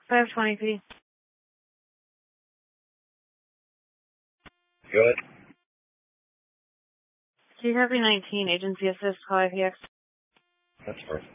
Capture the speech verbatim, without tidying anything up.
five twenty P. Good. G Copy nineteen, agency assist, call I P X. That's perfect.